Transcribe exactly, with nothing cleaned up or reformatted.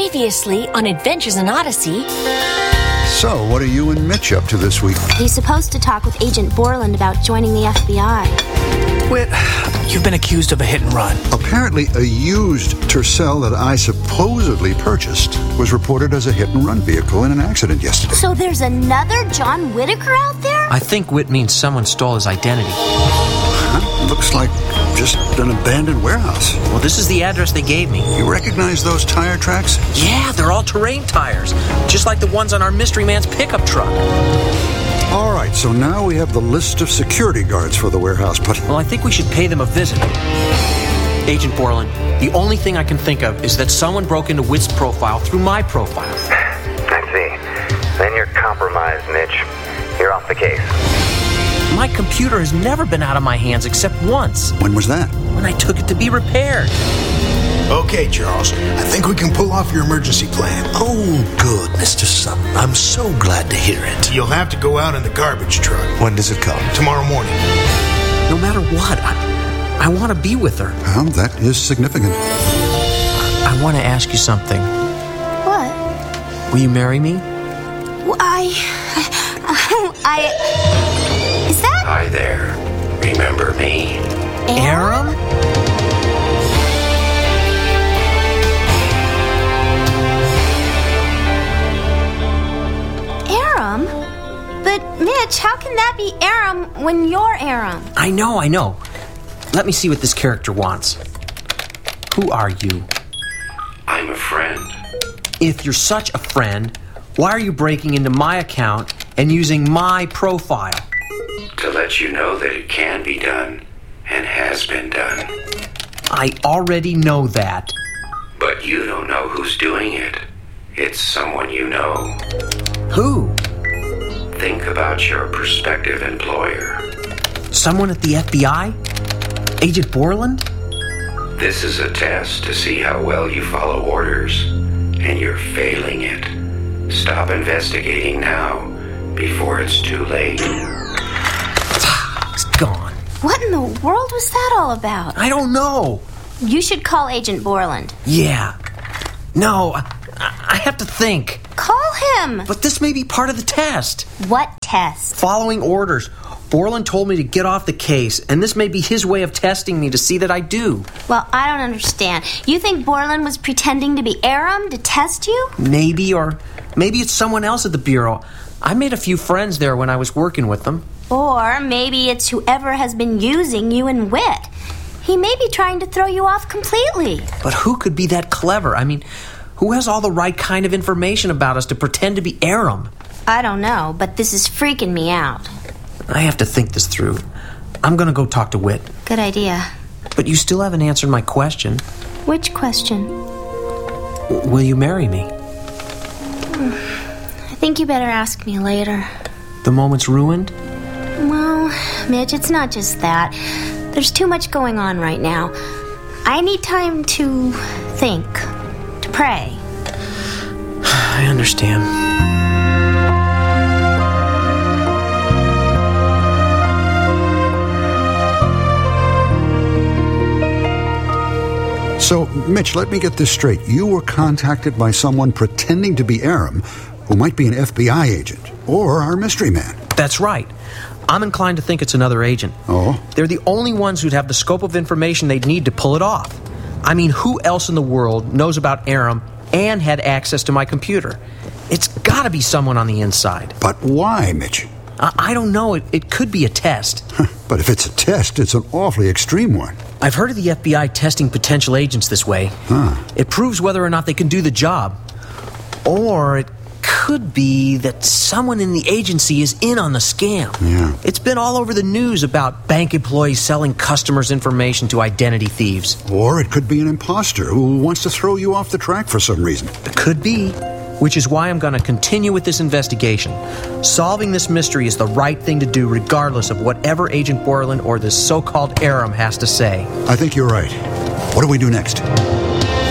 Previously on Adventures in Odyssey. So, what are you and Mitch up to this week? He's supposed to talk with Agent Borland about joining the F B I. Whit, you've been accused of a hit and run. Apparently, a used Tercel that I supposedly purchased was reported as a hit-and-run vehicle in an accident yesterday. So there's another John Whitaker out there? I think Whit means someone stole his identity. Huh? Looks like just an abandoned warehouse. Well, this is the address they gave me. You recognize those tire tracks? Yeah, they're all terrain tires, just like the ones on our mystery man's pickup truck. All right, so now we have the list of security guards for the warehouse, but... Well, I think we should pay them a visit. Agent Borland, the only thing I can think of is that someone broke into Whit's profile through my profile. I see. Then you're compromised, Mitch. You're off the case. My computer has never been out of my hands except once. When was that? When I took it to be repaired. Okay, Charles. I think we can pull off your emergency plan. Oh, good, Mister Sutton. I'm so glad to hear it. You'll have to go out in the garbage truck. When does it come? Tomorrow morning. No matter what, I, I want to be with her. Well, that is significant. I, I want to ask you something. What? Will you marry me? Well, I... I... Is that... Hi there. Remember me? Aram? Aram? But, Mitch, how can that be Aram when you're Aram? I know, I know. Let me see what this character wants. Who are you? I'm a friend. If you're such a friend, why are you breaking into my account and using my profile? To let you know that it can be done and has been done. I already know that. But you don't know who's doing it. It's someone you know. Who? Think about your prospective employer. Someone at the F B I? Agent Borland? This is a test to see how well you follow orders, and you're failing it. Stop investigating now, before it's too late. It's gone. What in the world was that all about? I don't know. You should call Agent Borland. Yeah. No, I, I have to think. Call him. But this may be part of the test. What test? Following orders. Borland told me to get off the case, and this may be his way of testing me to see that I do. Well, I don't understand. You think Borland was pretending to be Aram to test you? Maybe, or maybe it's someone else at the Bureau. I made a few friends there when I was working with them. Or maybe it's whoever has been using you and Whit. He may be trying to throw you off completely. But who could be that clever? I mean, who has all the right kind of information about us to pretend to be Aram? I don't know, but this is freaking me out. I have to think this through. I'm going to go talk to Whit. Good idea. But you still haven't answered my question. Which question? W- will you marry me? I think you better ask me later. The moment's ruined? Well, Mitch, it's not just that. There's too much going on right now. I need time to think, to pray. I understand. So, Mitch, let me get this straight. You were contacted by someone pretending to be Aram, who might be an F B I agent, or our mystery man. That's right. I'm inclined to think it's another agent. Oh? They're the only ones who'd have the scope of information they'd need to pull it off. I mean, who else in the world knows about Aram and had access to my computer? It's gotta be someone on the inside. But why, Mitch? I, I don't know. It, it could be a test. But if it's a test, it's an awfully extreme one. I've heard of the F B I testing potential agents this way. Huh. It proves whether or not they can do the job. Or it could be that someone in the agency is in on the scam. Yeah. It's been all over the news about bank employees selling customers' information to identity thieves. Or it could be an imposter who wants to throw you off the track for some reason. It could be. Which is why I'm going to continue with this investigation. Solving this mystery is the right thing to do regardless of whatever Agent Borland or this so-called Aram has to say. I think you're right. What do we do next?